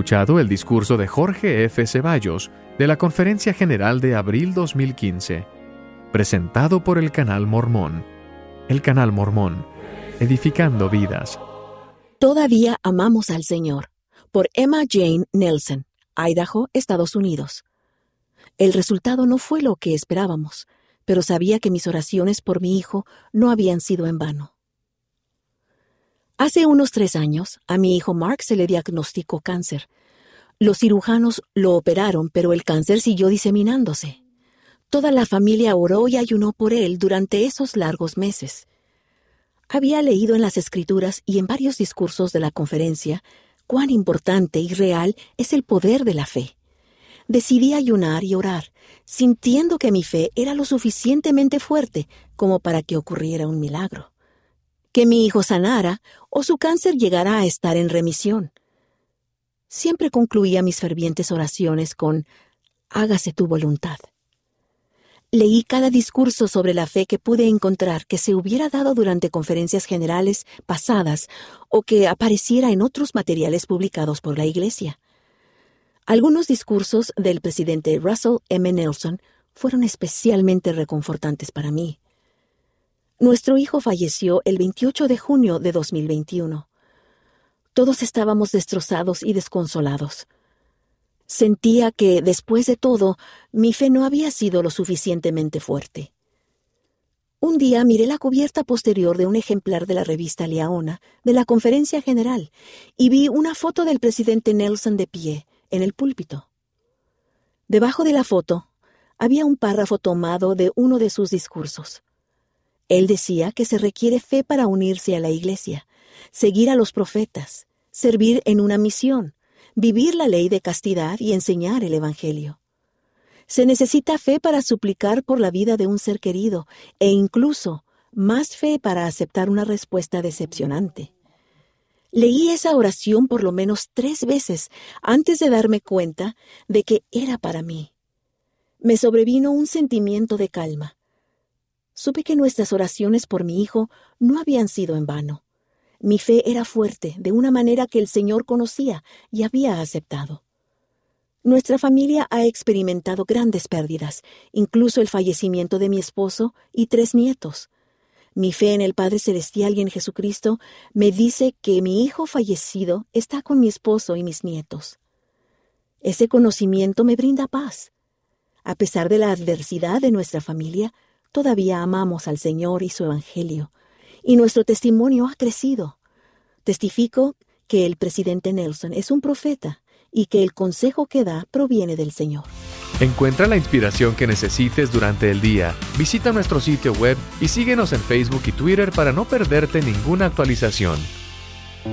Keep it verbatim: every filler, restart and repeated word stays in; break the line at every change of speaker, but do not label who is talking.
escuchado el discurso de Jorge F. Ceballos de la Conferencia General de abril dos mil quince, presentado por el Canal Mormón. El Canal Mormón, edificando vidas.
Todavía amamos al Señor, por Emma Jane Nelson, Idaho, Estados Unidos. El resultado no fue lo que esperábamos, pero sabía que mis oraciones por mi hijo no habían sido en vano. Hace unos tres años, a mi hijo Mark se le diagnosticó cáncer. Los cirujanos lo operaron, pero el cáncer siguió diseminándose. Toda la familia oró y ayunó por él durante esos largos meses. Había leído en las Escrituras y en varios discursos de la conferencia cuán importante y real es el poder de la fe. Decidí ayunar y orar, sintiendo que mi fe era lo suficientemente fuerte como para que ocurriera un milagro. Que mi hijo sanara o su cáncer llegara a estar en remisión. Siempre concluía mis fervientes oraciones con «Hágase tu voluntad». Leí cada discurso sobre la fe que pude encontrar que se hubiera dado durante conferencias generales pasadas o que apareciera en otros materiales publicados por la Iglesia. Algunos discursos del presidente Russell M. Nelson fueron especialmente reconfortantes para mí. Nuestro hijo falleció el veintiocho de junio de dos mil veintiuno. Todos estábamos destrozados y desconsolados. Sentía que, después de todo, mi fe no había sido lo suficientemente fuerte. Un día miré la cubierta posterior de un ejemplar de la revista Liaona de la Conferencia General y vi una foto del presidente Nelson de pie en el púlpito. Debajo de la foto había un párrafo tomado de uno de sus discursos. Él decía que se requiere fe para unirse a la Iglesia, seguir a los profetas, servir en una misión, vivir la ley de castidad y enseñar el Evangelio. Se necesita fe para suplicar por la vida de un ser querido e incluso más fe para aceptar una respuesta decepcionante. Leí esa oración por lo menos tres veces antes de darme cuenta de que era para mí. Me sobrevino un sentimiento de calma. Supe que nuestras oraciones por mi hijo no habían sido en vano. Mi fe era fuerte, de una manera que el Señor conocía y había aceptado. Nuestra familia ha experimentado grandes pérdidas, incluso el fallecimiento de mi esposo y tres nietos. Mi fe en el Padre Celestial y en Jesucristo me dice que mi hijo fallecido está con mi esposo y mis nietos. Ese conocimiento me brinda paz. A pesar de la adversidad de nuestra familia, todavía amamos al Señor y su Evangelio, y nuestro testimonio ha crecido. Testifico que el presidente Nelson es un profeta y que el consejo que da proviene del Señor.
Encuentra la inspiración que necesites durante el día. Visita nuestro sitio web y síguenos en Facebook y Twitter para no perderte ninguna actualización.